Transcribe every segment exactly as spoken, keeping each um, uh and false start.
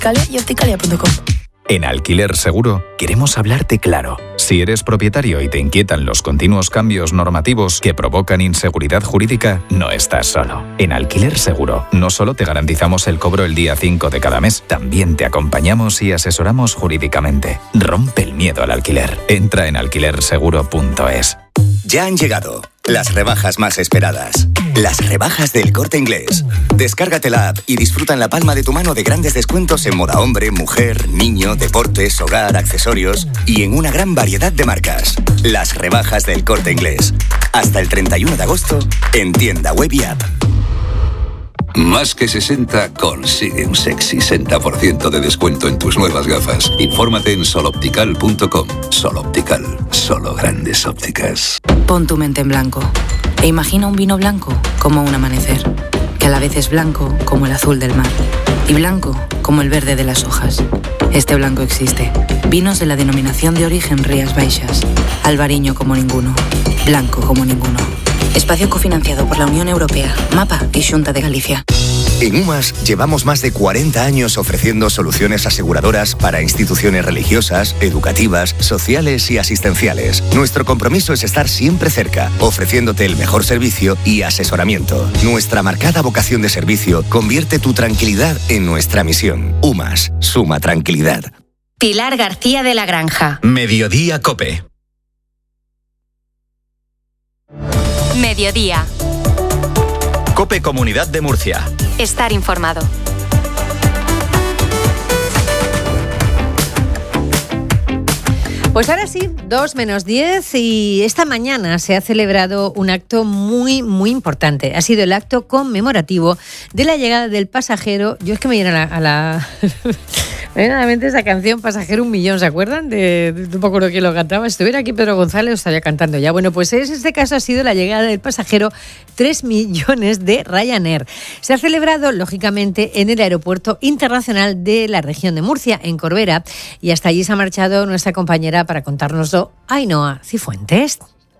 Opticalia y opticalia punto com. En Alquiler Seguro queremos hablarte claro. Si eres propietario y te inquietan los continuos cambios normativos que provocan inseguridad jurídica, no estás solo. En Alquiler Seguro no solo te garantizamos el cobro el día cinco de cada mes, también te acompañamos y asesoramos jurídicamente. Rompe el miedo al alquiler. Entra en alquiler seguro punto es. Ya han llegado las rebajas más esperadas. Las rebajas del Corte Inglés. Descárgate la app y disfruta en la palma de tu mano de grandes descuentos en moda hombre, mujer, niño, deportes, hogar, accesorios y en una gran variedad de marcas. Las rebajas del Corte Inglés. Hasta el treinta y uno de agosto en tienda web y app. Más que sesenta consigue un sexy sesenta por ciento de descuento en tus nuevas gafas. Infórmate en sol optical punto com. Sol Optical, solo grandes ópticas. Pon tu mente en blanco e imagina un vino blanco como un amanecer, que a la vez es blanco como el azul del mar y blanco como el verde de las hojas. Este blanco existe. Vinos de la denominación de origen Rías Baixas. Albariño como ninguno. Blanco como ninguno. Espacio cofinanciado por la Unión Europea, MAPA y Xunta de Galicia. En UMAS llevamos más de cuarenta años ofreciendo soluciones aseguradoras para instituciones religiosas, educativas, sociales y asistenciales. Nuestro compromiso es estar siempre cerca, ofreciéndote el mejor servicio y asesoramiento. Nuestra marcada vocación de servicio convierte tu tranquilidad en nuestra misión. UMAS, suma tranquilidad. Pilar García de la Granja. Mediodía COPE. Mediodía. COPE Comunidad de Murcia. Estar informado. Pues ahora sí, dos menos diez, y esta mañana se ha celebrado un acto muy, muy importante. Ha sido el acto conmemorativo de la llegada del pasajero. Yo es que me viene a la... A la me viene a la mente esa canción Pasajero un Millón, ¿se acuerdan? De, de, no me acuerdo quién lo cantaba. Si estuviera aquí Pedro González, estaría cantando ya. Bueno, pues en este caso ha sido la llegada del pasajero tres millones de Ryanair. Se ha celebrado, lógicamente, en el Aeropuerto Internacional de la región de Murcia, en Corbera, y hasta allí se ha marchado nuestra compañera para contárnoslo, Ainhoa Cifuentes.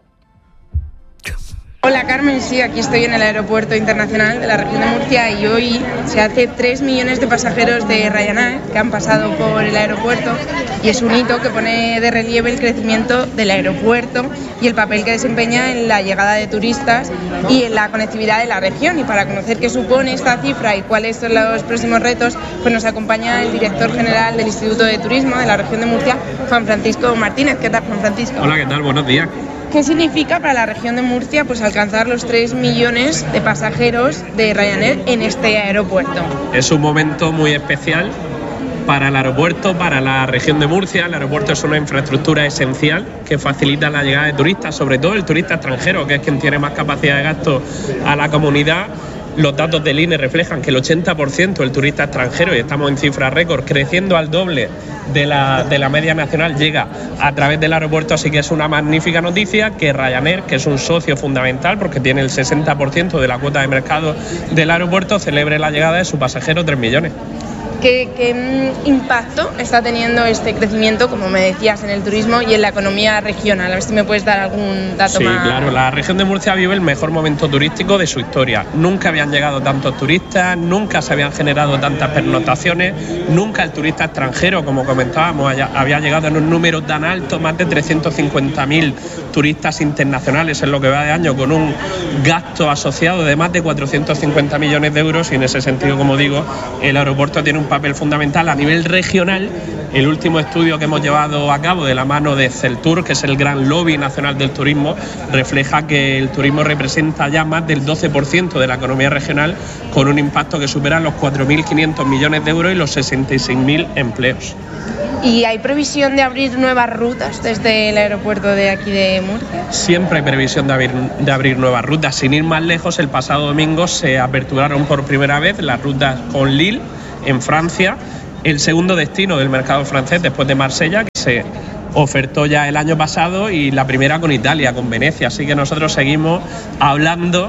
Hola Carmen, sí, aquí estoy en el Aeropuerto Internacional de la región de Murcia y hoy se hace tres millones de pasajeros de Ryanair que han pasado por el aeropuerto y es un hito que pone de relieve el crecimiento del aeropuerto y el papel que desempeña en la llegada de turistas y en la conectividad de la región. Y para conocer qué supone esta cifra y cuáles son los próximos retos, pues nos acompaña el director general del Instituto de Turismo de la región de Murcia, Juan Francisco Martínez. ¿Qué tal, Juan Francisco? Hola, ¿qué tal? Buenos días. ¿Qué significa para la región de Murcia pues alcanzar los tres millones de pasajeros de Ryanair en este aeropuerto? Es un momento muy especial para el aeropuerto, para la región de Murcia. El aeropuerto es una infraestructura esencial que facilita la llegada de turistas, sobre todo el turista extranjero, que es quien tiene más capacidad de gasto a la comunidad. Los datos del I N E reflejan que el ochenta por ciento del turista extranjero, y estamos en cifras récord, creciendo al doble de la, de la media nacional, llega a través del aeropuerto, así que es una magnífica noticia que Ryanair, que es un socio fundamental porque tiene el sesenta por ciento de la cuota de mercado del aeropuerto, celebre la llegada de su pasajero tres millones. ¿Qué, ¿Qué impacto está teniendo este crecimiento, como me decías, en el turismo y en la economía regional? A ver si me puedes dar algún dato sí, más. Sí, claro, la región de Murcia vive el mejor momento turístico de su historia. Nunca habían llegado tantos turistas, nunca se habían generado tantas pernoctaciones, nunca el turista extranjero, como comentábamos, había llegado en un número tan alto, más de trescientos cincuenta mil turistas internacionales en lo que va de año, con un gasto asociado de más de cuatrocientos cincuenta millones de euros, y en ese sentido, como digo, el aeropuerto tiene un papel fundamental a nivel regional. El último estudio que hemos llevado a cabo de la mano de Celtur, que es el gran lobby nacional del turismo, refleja que el turismo representa ya más del doce por ciento de la economía regional, con un impacto que supera los cuatro mil quinientos millones de euros y los sesenta y seis mil empleos. ¿Y hay previsión de abrir nuevas rutas desde el aeropuerto de aquí de Murcia? Siempre hay previsión de abrir, de abrir nuevas rutas. Sin ir más lejos, el pasado domingo se aperturaron por primera vez las rutas con Lille, en Francia, el segundo destino del mercado francés después de Marsella, que se ofertó ya el año pasado, y la primera con Italia, con Venecia. Así que nosotros seguimos hablando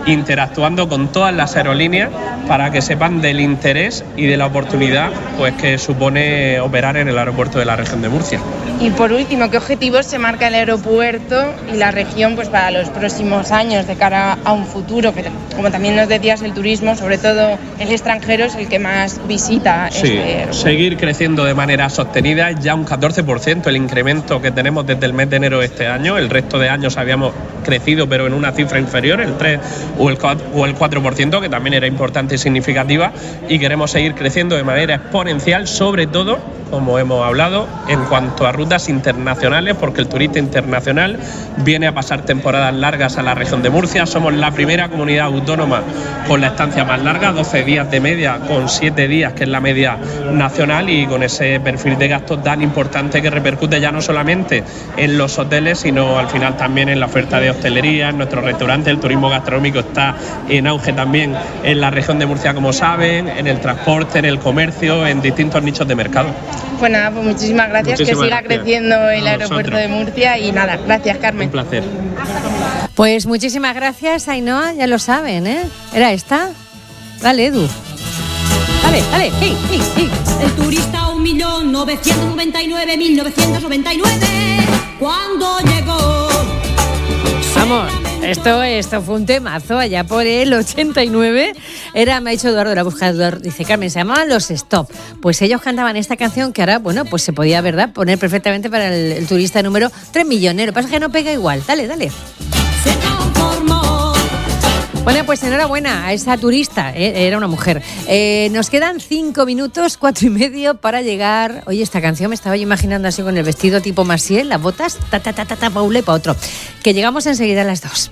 interactuando con todas las aerolíneas para que sepan del interés y de la oportunidad pues que supone operar en el aeropuerto de la región de Murcia. Y por último, ¿qué objetivos se marca el aeropuerto y la región pues para los próximos años de cara a un futuro? Que, como también nos decías, el turismo, sobre todo el extranjero, es el que más visita. Sí, este aeropuerto. Seguir creciendo de manera sostenida, ya un catorce por ciento el incremento que tenemos desde el mes de enero de este año. El resto de años habíamos crecido, pero en una cifra inferior, el tres o el cuatro por ciento, que también era importante y significativa, y queremos seguir creciendo de manera exponencial, sobre todo, como hemos hablado, en cuanto a rutas internacionales, porque el turista internacional viene a pasar temporadas largas a la región de Murcia. Somos la primera comunidad autónoma con la estancia más larga, doce días de media, con siete días, que es la media nacional, y con ese perfil de gastos tan importante que repercute ya no solamente en los hoteles, sino al final también en la oferta de hostelería, en nuestros restaurantes. El turismo gastronómico está en auge también en la región de Murcia, como saben, en el transporte, en el comercio, en distintos nichos de mercado. Pues nada, pues muchísimas gracias, muchísimas que siga gracias. creciendo el aeropuerto de Murcia, y nada, gracias, Carmen. Un placer. Pues muchísimas gracias, Ainhoa, ya lo saben, ¿eh? ¿Era esta? Vale, Edu. Dale, dale, hey, hey, hey. El turista un millón novecientos noventa y nueve mil novecientos noventa y nueve cuando llegó. Vamos, esto, esto fue un temazo allá por el ochenta y nueve. Era, me ha dicho Eduardo, la buscador, dice Carmen, se llamaban Los Stop. Pues ellos cantaban esta canción que ahora, bueno, pues se podía, ¿verdad?, poner perfectamente para el, el turista número tres millones. Lo que pasa es que no pega igual. Dale, dale. Se conformó. Bueno, pues enhorabuena a esa turista, ¿eh? Era una mujer. Eh, nos quedan cinco minutos, cuatro y medio para llegar. Oye, esta canción me estaba yo imaginando así con el vestido tipo Maciel, las botas, ta ta ta ta ta, pa un para otro. Que llegamos enseguida a las dos.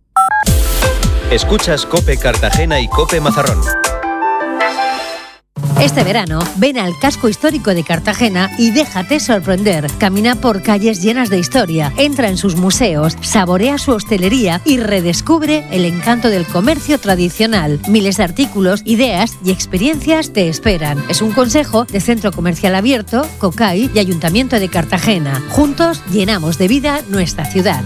Escuchas COPE Cartagena y COPE Mazarrón. Este verano, ven al casco histórico de Cartagena y déjate sorprender. Camina por calles llenas de historia, entra en sus museos, saborea su hostelería y redescubre el encanto del comercio tradicional. Miles de artículos, ideas y experiencias te esperan. Es un consejo de Centro Comercial Abierto, COCAI y Ayuntamiento de Cartagena. Juntos llenamos de vida nuestra ciudad.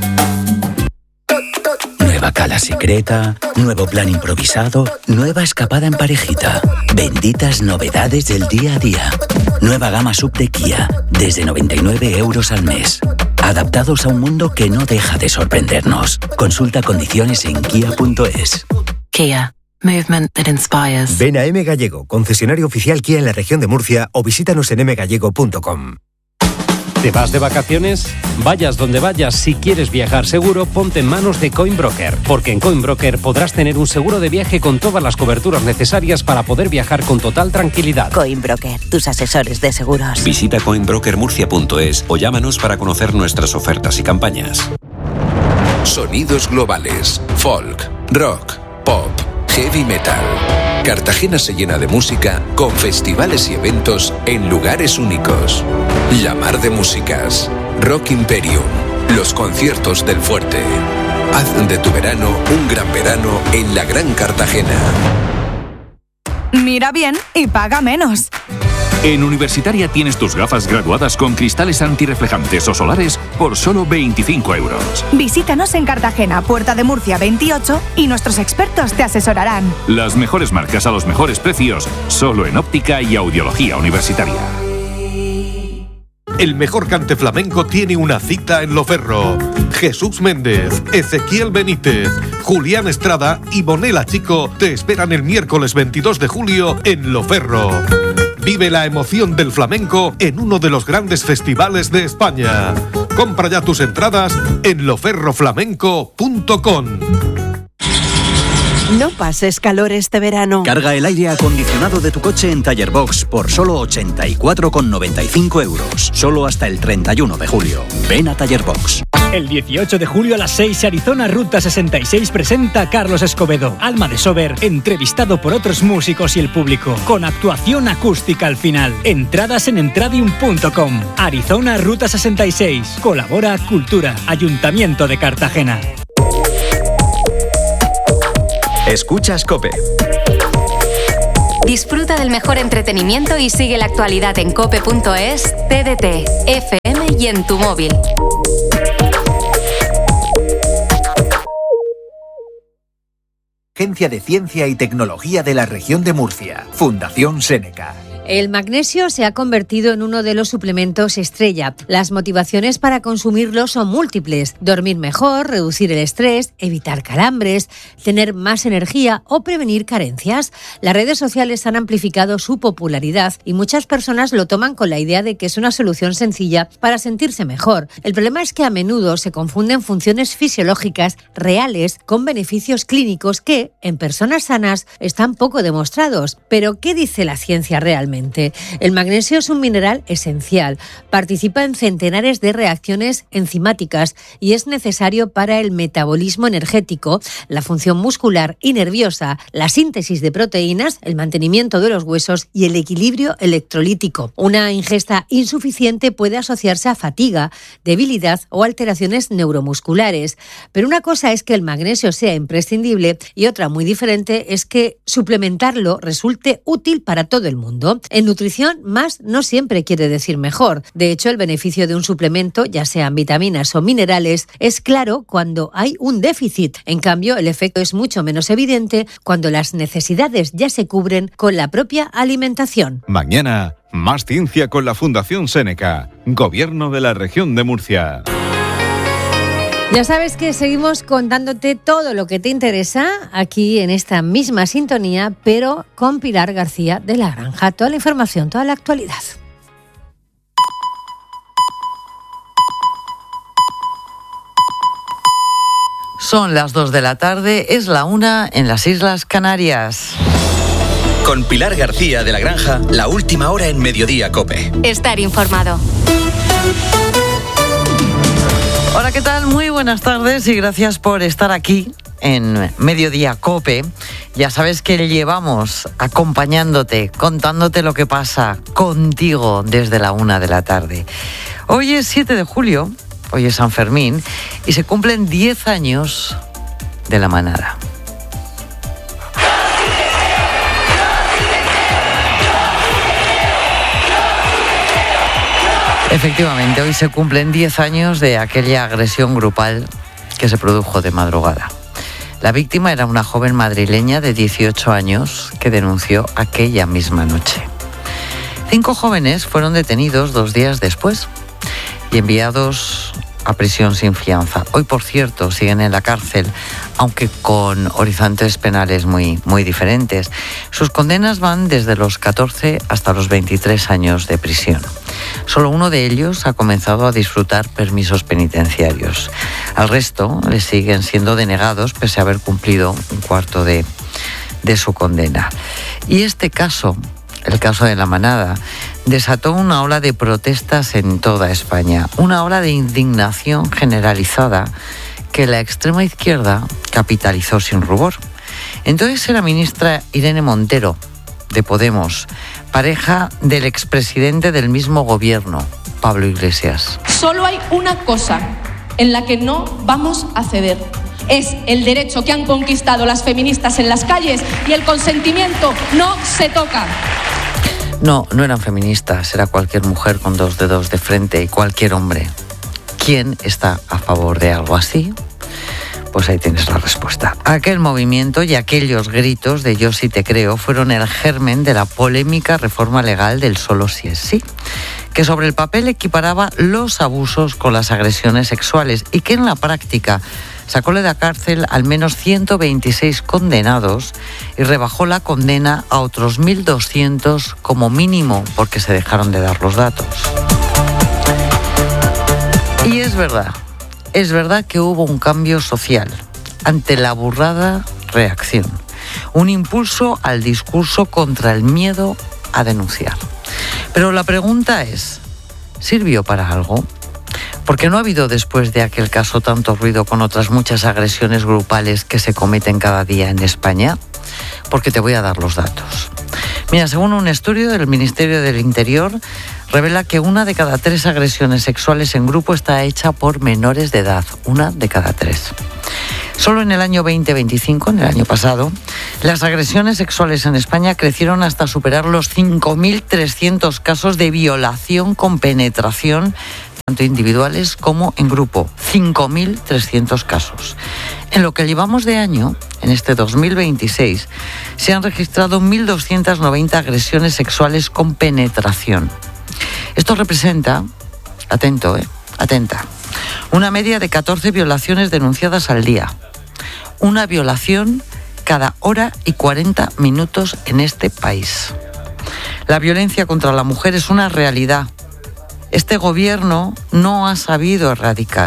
Nueva cala secreta, nuevo plan improvisado, nueva escapada en parejita. Benditas novedades del día a día. Nueva gama sub de Kia, desde noventa y nueve euros al mes. Adaptados a un mundo que no deja de sorprendernos. Consulta condiciones en kia punto es. Kia. Movement that inspires. Ven a M Gallego, concesionario oficial Kia en la región de Murcia, o visítanos en eme gallego punto com. ¿Te vas de vacaciones? Vayas donde vayas, si quieres viajar seguro, ponte en manos de Coinbroker, porque en Coinbroker podrás tener un seguro de viaje con todas las coberturas necesarias para poder viajar con total tranquilidad. Coinbroker, tus asesores de seguros. Visita coinbroker murcia punto es o llámanos para conocer nuestras ofertas y campañas. Sonidos globales, folk, rock, pop, heavy metal. Cartagena se llena de música con festivales y eventos en lugares únicos. La Mar de Músicas, Rock Imperium, los conciertos del Fuerte. Haz de tu verano un gran verano en la Gran Cartagena. Mira bien y paga menos. En Universitaria tienes tus gafas graduadas con cristales antirreflejantes o solares por solo veinticinco euros. Visítanos en Cartagena, Puerta de Murcia veintiocho, y nuestros expertos te asesorarán. Las mejores marcas a los mejores precios, solo en óptica y audiología universitaria. El mejor cante flamenco tiene una cita en Loferro. Jesús Méndez, Ezequiel Benítez, Julián Estrada y Bonela Chico te esperan el miércoles veintidós de julio en Loferro. Vive la emoción del flamenco en uno de los grandes festivales de España. Compra ya tus entradas en loferro flamenco punto com. No pases calor este verano. Carga el aire acondicionado de tu coche en Tallerbox por solo ochenta y cuatro con noventa y cinco euros. Solo hasta el treinta y uno de julio. Ven a Tallerbox. El dieciocho de julio a las seis, Arizona Ruta sesenta y seis presenta a Carlos Escobedo, Alma de Sober, entrevistado por otros músicos y el público, con actuación acústica al final. Entradas en entradium punto com. Arizona Ruta sesenta y seis. Colabora Cultura, Ayuntamiento de Cartagena. Escuchas COPE. Disfruta del mejor entretenimiento y sigue la actualidad en cope punto es, T D T, F M y en tu móvil. Agencia de Ciencia y Tecnología de la Región de Murcia. Fundación Seneca. El magnesio se ha convertido en uno de los suplementos estrella. Las motivaciones para consumirlo son múltiples: dormir mejor, reducir el estrés, evitar calambres, tener más energía o prevenir carencias. Las redes sociales han amplificado su popularidad y muchas personas lo toman con la idea de que es una solución sencilla para sentirse mejor. El problema es que a menudo se confunden funciones fisiológicas reales con beneficios clínicos que, en personas sanas, están poco demostrados. Pero, ¿qué dice la ciencia realmente? El magnesio es un mineral esencial, participa en centenares de reacciones enzimáticas y es necesario para el metabolismo energético, la función muscular y nerviosa, la síntesis de proteínas, el mantenimiento de los huesos y el equilibrio electrolítico. Una ingesta insuficiente puede asociarse a fatiga, debilidad o alteraciones neuromusculares. Pero una cosa es que el magnesio sea imprescindible y otra muy diferente es que suplementarlo resulte útil para todo el mundo. En nutrición, más no siempre quiere decir mejor. De hecho, el beneficio de un suplemento, ya sean vitaminas o minerales, es claro cuando hay un déficit. En cambio, el efecto es mucho menos evidente cuando las necesidades ya se cubren con la propia alimentación. Mañana, más ciencia con la Fundación Seneca, Gobierno de la Región de Murcia. Ya sabes que seguimos contándote todo lo que te interesa aquí en esta misma sintonía, pero con Pilar García de La Granja. Toda la información, toda la actualidad. Son las dos de la tarde, es la una en las Islas Canarias. Con Pilar García de La Granja, la última hora en Mediodía COPE. Estar informado. Hola, ¿qué tal? Muy buenas tardes y gracias por estar aquí en Mediodía COPE. Ya sabes que llevamos acompañándote, contándote lo que pasa contigo desde la una de la tarde. Hoy es siete de julio, hoy es San Fermín y se cumplen diez años de la manada. Efectivamente, hoy se cumplen diez años de aquella agresión grupal que se produjo de madrugada. La víctima era una joven madrileña de dieciocho años que denunció aquella misma noche. Cinco jóvenes fueron detenidos dos días después y enviados a prisión sin fianza. Hoy, por cierto, siguen en la cárcel, aunque con horizontes penales muy, muy diferentes. Sus condenas van desde los catorce hasta los veintitrés años de prisión. Solo uno de ellos ha comenzado a disfrutar permisos penitenciarios. Al resto le siguen siendo denegados pese a haber cumplido un cuarto de, de su condena. Y este caso, el caso de la manada, desató una ola de protestas en toda España, una ola de indignación generalizada que la extrema izquierda capitalizó sin rubor. Entonces era ministra Irene Montero, de Podemos, pareja del expresidente del mismo gobierno, Pablo Iglesias. Solo hay una cosa en la que no vamos a ceder. Es el derecho que han conquistado las feministas en las calles y el consentimiento no se toca. No, no eran feministas, era cualquier mujer con dos dedos de frente y cualquier hombre. ¿Quién está a favor de algo así? Pues ahí tienes la respuesta. Aquel movimiento y aquellos gritos de yo sí te creo fueron el germen de la polémica reforma legal del solo sí es sí, que sobre el papel equiparaba los abusos con las agresiones sexuales y que en la práctica sacó de la cárcel al menos ciento veintiséis condenados y rebajó la condena a otros mil doscientos como mínimo porque se dejaron de dar los datos. Y es verdad, es verdad que hubo un cambio social ante la burrada reacción, un impulso al discurso contra el miedo a denunciar. Pero la pregunta es, ¿sirvió para algo? Porque no ha habido después de aquel caso tanto ruido con otras muchas agresiones grupales que se cometen cada día en España. Porque te voy a dar los datos. Mira, según un estudio del Ministerio del Interior, revela que una de cada tres agresiones sexuales en grupo está hecha por menores de edad. Una de cada tres. Solo en el año veinte veinticinco, en el año pasado, las agresiones sexuales en España crecieron hasta superar los cinco mil trescientos casos de violación con penetración, tanto individuales como en grupo. cinco mil trescientos casos. En lo que llevamos de año, en este dos mil veintiséis, se han registrado mil doscientas noventa agresiones sexuales con penetración. Esto representa, atento, eh, atenta, una media de catorce violaciones denunciadas al día. Una violación cada hora y cuarenta minutos en este país. La violencia contra la mujer es una realidad. Este gobierno no ha sabido erradicar.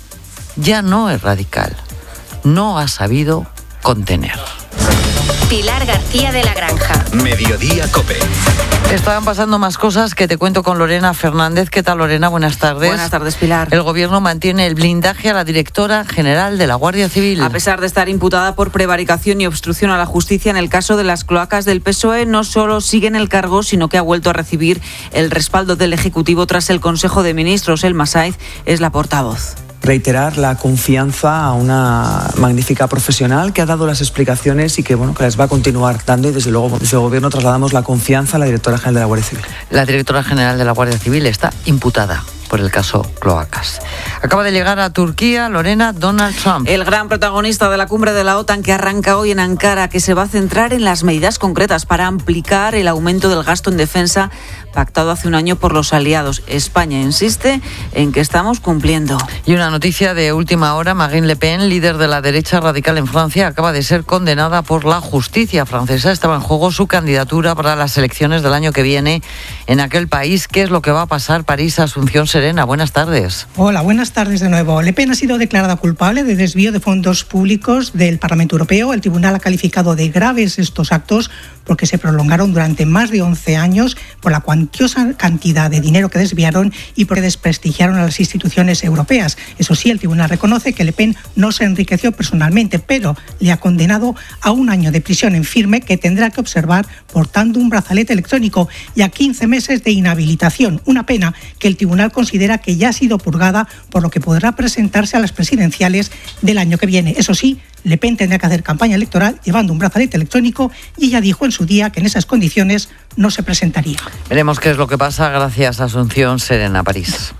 Ya no es radical. No ha sabido contener. Pilar García de la Granja. Mediodía COPE. Estaban pasando más cosas que te cuento con Lorena Fernández. ¿Qué tal, Lorena? Buenas tardes. Buenas tardes, Pilar. El gobierno mantiene el blindaje a la directora general de la Guardia Civil. A pesar de estar imputada por prevaricación y obstrucción a la justicia en el caso de las cloacas del P S O E, no solo sigue en el cargo, sino que ha vuelto a recibir el respaldo del Ejecutivo tras el Consejo de Ministros. Elma Saiz es la portavoz. Reiterar la confianza a una magnífica profesional que ha dado las explicaciones y que, bueno, que las va a continuar dando, y desde luego desde el Gobierno trasladamos la confianza a la directora general de la Guardia Civil. La directora general de la Guardia Civil está imputada por el caso Cloacas. Acaba de llegar a Turquía, Lorena, Donald Trump. El gran protagonista de la cumbre de la OTAN que arranca hoy en Ankara, que se va a centrar en las medidas concretas para ampliar el aumento del gasto en defensa pactado hace un año por los aliados. España insiste en que estamos cumpliendo. Y una noticia de última hora: Marine Le Pen, líder de la derecha radical en Francia, acaba de ser condenada por la justicia francesa. Estaba en juego su candidatura para las elecciones del año que viene en aquel país. ¿Qué es lo que va a pasar? París, Asunción Serena, buenas tardes. Hola, buenas tardes de nuevo. Le Pen ha sido declarada culpable de desvío de fondos públicos del Parlamento Europeo. El tribunal ha calificado de graves estos actos porque se prolongaron durante más de once años por la cuantiosa cantidad de dinero que desviaron y porque desprestigiaron a las instituciones europeas. Eso sí, el tribunal reconoce que Le Pen no se enriqueció personalmente, pero le ha condenado a un año de prisión en firme que tendrá que observar portando un brazalete electrónico y a quince meses de inhabilitación. Una pena que el tribunal considera que ya ha sido purgada, por lo que podrá presentarse a las presidenciales del año que viene. Eso sí, Le Pen tendrá que hacer campaña electoral llevando un brazalete electrónico y ella dijo en su día que en esas condiciones no se presentaría. Veremos qué es lo que pasa. Gracias, Asunción Serena, París.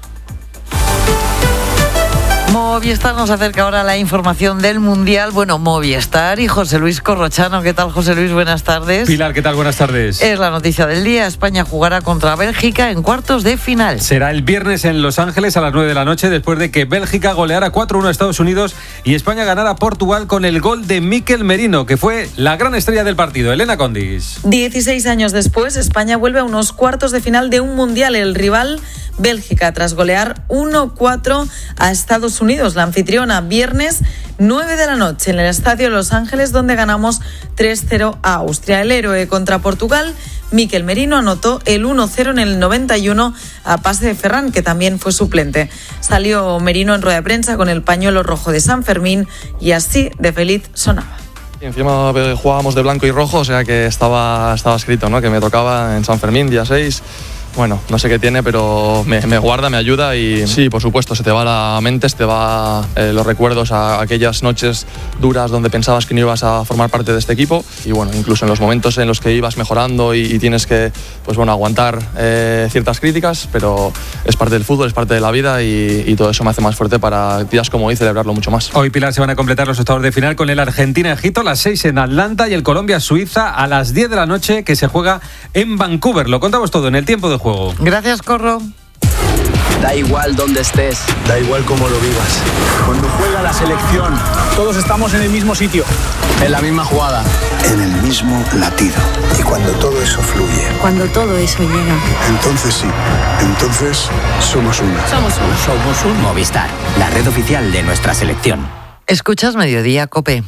Movistar nos acerca ahora la información del Mundial. Bueno, Movistar y José Luis Corrochano. ¿Qué tal, José Luis? Buenas tardes. Pilar, ¿qué tal? Buenas tardes. Es la noticia del día. España jugará contra Bélgica en cuartos de final. Será el viernes en Los Ángeles a las nueve de la noche, después de que Bélgica goleara cuatro uno a Estados Unidos y España ganara a Portugal con el gol de Mikel Merino, que fue la gran estrella del partido. Elena Condis. dieciséis años después, España vuelve a unos cuartos de final de un Mundial. El rival, Bélgica, tras golear uno cuatro a Estados Unidos. La anfitriona, viernes nueve de la noche en el Estadio Los Ángeles, donde ganamos tres cero a Austria. El héroe contra Portugal, Mikel Merino, anotó el uno cero en el noventa y uno a pase de Ferran, que también fue suplente. Salió Merino en rueda de prensa con el pañuelo rojo de San Fermín y así de feliz sonaba. Y encima jugábamos de blanco y rojo, o sea que estaba, estaba escrito, ¿no?, que me tocaba en San Fermín, día seis. Bueno, no sé qué tiene, pero me, me guarda, me ayuda y sí, por supuesto, se te va la mente, se te va eh, los recuerdos a aquellas noches duras donde pensabas que no ibas a formar parte de este equipo y bueno, incluso en los momentos en los que ibas mejorando y, y tienes que, pues bueno, aguantar eh, ciertas críticas, pero es parte del fútbol, es parte de la vida y, y todo eso me hace más fuerte para días como hoy celebrarlo mucho más. Hoy, Pilar, se van a completar los octavos de final con el Argentina-Egipto a las seis en Atlanta y el Colombia-Suiza a las diez de la noche, que se juega en Vancouver. Lo contamos todo en el tiempo de juego. Gracias, Corro. Da igual dónde estés, da igual cómo lo vivas. Cuando juega la selección, todos estamos en el mismo sitio, en la misma jugada, en el mismo latido. Y cuando todo eso fluye, cuando todo eso llega, entonces sí, entonces somos uno. Somos uno. Somos un Movistar, la red oficial de nuestra selección. Escuchas Mediodía, COPE.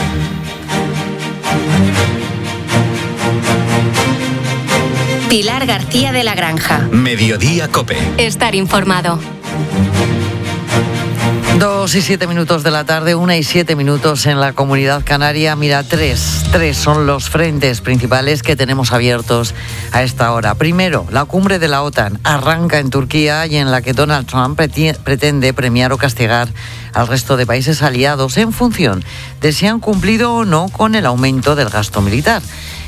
Pilar García de la Granja. Mediodía COPE. Estar informado. Dos y siete minutos de la tarde, una y siete minutos en la Comunidad Canaria. Mira, tres, tres son los frentes principales que tenemos abiertos a esta hora. Primero, la cumbre de la OTAN arranca en Turquía y en la que Donald Trump pretende premiar o castigar al resto de países aliados en función de si han cumplido o no con el aumento del gasto militar.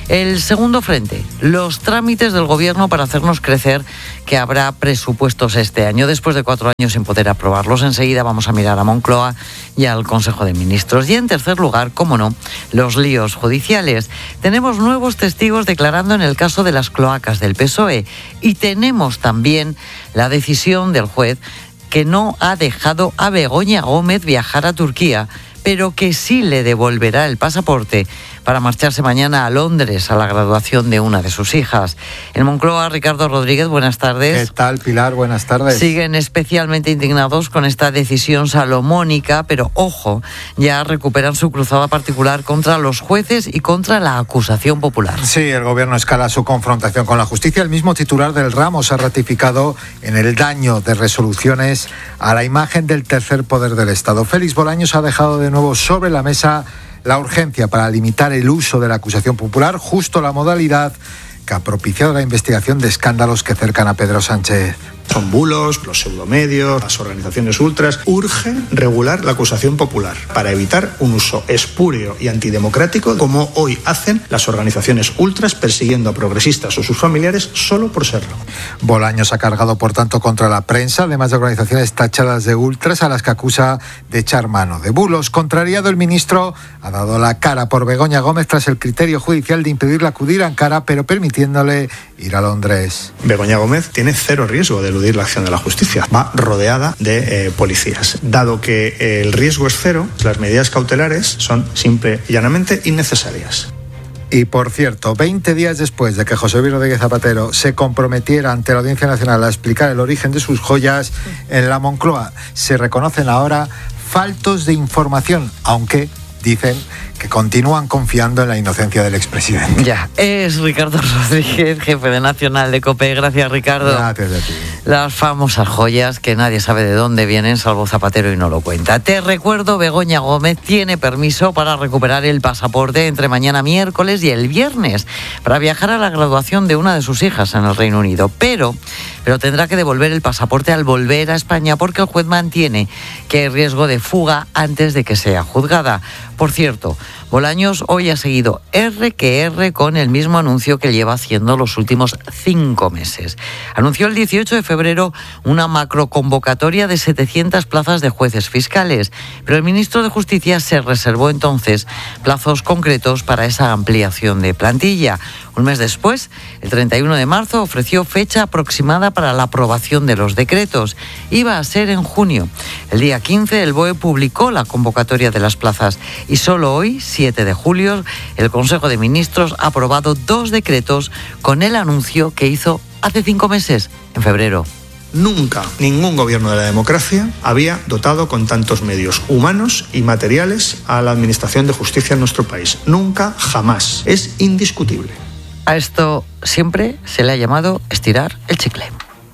El segundo frente, los trámites del Gobierno para hacernos crecer que habrá presupuestos este año. Después de cuatro años sin poder aprobarlos, enseguida vamos a mirar a Moncloa y al Consejo de Ministros. Y en tercer lugar, cómo no, los líos judiciales. Tenemos nuevos testigos declarando en el caso de las cloacas del P S O E y tenemos también la decisión del juez que no ha dejado a Begoña Gómez viajar a Turquía, pero que sí le devolverá el pasaporte para marcharse mañana a Londres a la graduación de una de sus hijas. En Moncloa, Ricardo Rodríguez, buenas tardes. ¿Qué tal, Pilar? Buenas tardes. Siguen especialmente indignados con esta decisión salomónica, pero ojo, ya recuperan su cruzada particular contra los jueces y contra la acusación popular. Sí, el Gobierno escala su confrontación con la justicia. El mismo titular del ramo se ha ratificado en el daño de resoluciones a la imagen del tercer poder del Estado. Félix Bolaños ha dejado de nuevo sobre la mesa la urgencia para limitar el uso de la acusación popular, justo la modalidad que ha propiciado la investigación de escándalos que cercan a Pedro Sánchez. Son bulos, los pseudomedios, las organizaciones ultras. Urge regular la acusación popular para evitar un uso espurio y antidemocrático como hoy hacen las organizaciones ultras persiguiendo a progresistas o sus familiares solo por serlo. Bolaños ha cargado, por tanto, contra la prensa, además de organizaciones tachadas de ultras a las que acusa de echar mano de bulos. Contrariado, el ministro ha dado la cara por Begoña Gómez tras el criterio judicial de impedirle acudir a Ankara, pero permitiéndole ir a Londres. Begoña Gómez tiene cero riesgo de eludir la acción de la justicia. Va rodeada de eh, policías. Dado que el riesgo es cero, las medidas cautelares son simple y llanamente innecesarias. Y por cierto, veinte días después de que José Luis Rodríguez Zapatero se comprometiera ante la Audiencia Nacional a explicar el origen de sus joyas, en la Moncloa se reconocen ahora faltos de información, aunque dicen que continúan confiando en la inocencia del expresidente. Ya, es Ricardo Rodríguez, jefe de Nacional de COPE. Gracias, Ricardo. Gracias a ti. Las famosas joyas que nadie sabe de dónde vienen, salvo Zapatero, y no lo cuenta. Te recuerdo, Begoña Gómez tiene permiso para recuperar el pasaporte entre mañana miércoles y el viernes para viajar a la graduación de una de sus hijas en el Reino Unido. Pero, pero tendrá que devolver el pasaporte al volver a España porque el juez mantiene que hay riesgo de fuga antes de que sea juzgada. Por cierto, Bolaños hoy ha seguido R que R con el mismo anuncio que lleva haciendo los últimos cinco meses. Anunció el dieciocho de febrero una macroconvocatoria de setecientas plazas de jueces fiscales, pero el ministro de Justicia se reservó entonces plazos concretos para esa ampliación de plantilla. Un mes después, el treinta y uno de marzo, ofreció fecha aproximada para la aprobación de los decretos. Iba a ser en junio. El día quince, el B O E publicó la convocatoria de las plazas y solo hoy, siete de julio, el Consejo de Ministros ha aprobado dos decretos con el anuncio que hizo hace cinco meses, en febrero. Nunca ningún gobierno de la democracia había dotado con tantos medios humanos y materiales a la Administración de Justicia en nuestro país. Nunca, jamás. Es indiscutible. A esto siempre se le ha llamado estirar el chicle.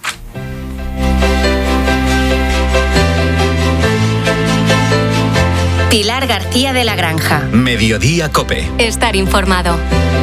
Pilar García de la Granja. Mediodía COPE. Estar informado.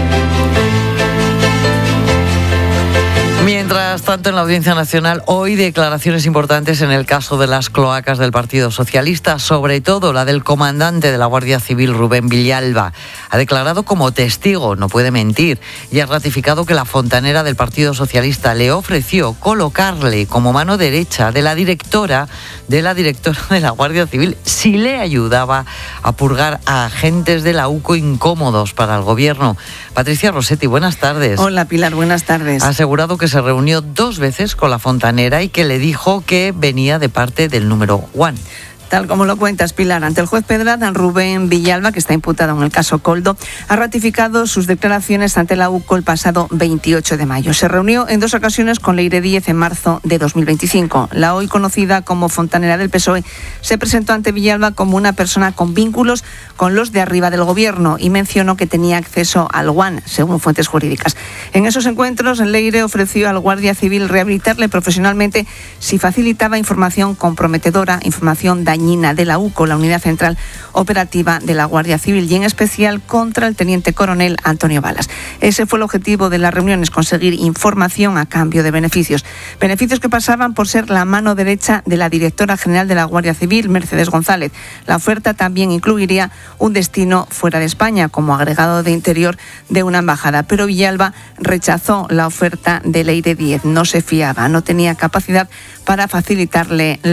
Mientras tanto, en la Audiencia Nacional, hoy declaraciones importantes en el caso de las cloacas del Partido Socialista, sobre todo la del comandante de la Guardia Civil, Rubén Villalba. Ha declarado como testigo, no puede mentir, y ha ratificado que la fontanera del Partido Socialista le ofreció colocarle como mano derecha de la directora de la directora de la Guardia Civil si le ayudaba a purgar a agentes de la U C O incómodos para el gobierno. Patricia Rossetti, buenas tardes. Hola, Pilar, buenas tardes. Ha asegurado que se reunió dos veces con la fontanera y que le dijo que venía de parte del número One. Tal como lo cuentas, Pilar, ante el juez Pedrad, Rubén Villalba, que está imputado en el caso Coldo, ha ratificado sus declaraciones ante la U C O el pasado veintiocho de mayo. Se reunió en dos ocasiones con Leire Díez en marzo de dos mil veinticinco. La hoy conocida como fontanera del P S O E se presentó ante Villalba como una persona con vínculos con los de arriba del gobierno y mencionó que tenía acceso al One, según fuentes jurídicas. En esos encuentros, Leire ofreció al Guardia Civil rehabilitarle profesionalmente si facilitaba información comprometedora, información dañina Bañina de la UCO, la Unidad Central Operativa de la Guardia Civil, y en especial contra el teniente coronel Antonio Balas. Ese fue el objetivo de las reuniones, conseguir información a cambio de beneficios. Beneficios que pasaban por ser la mano derecha de la directora general de la Guardia Civil, Mercedes González. La oferta también incluiría un destino fuera de España, como agregado de interior de una embajada. Pero Villalba rechazó la oferta de Leire Díez. No se fiaba, no tenía capacidad para facilitarle